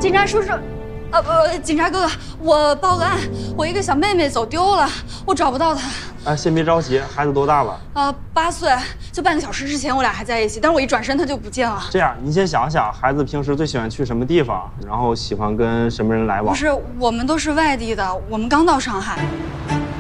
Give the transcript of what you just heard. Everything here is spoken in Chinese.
警察叔叔，警察哥哥，我报个案，我一个小妹妹走丢了，我找不到她。 哎，先别着急，孩子多大了 ？8岁，就半个小时之前我俩还在一起，但是我一转身她就不见了。 这样，你先想想，孩子平时最喜欢去什么地方，然后喜欢跟什么人来往？ 不是，我们都是外地的，我们刚到上海。